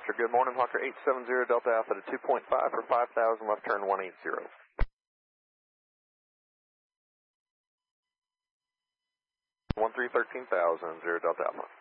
Good morning, Hawker 870 Delta Alpha to 2.5 for 5,000, left turn 180. 13,000, 0 Delta Alpha.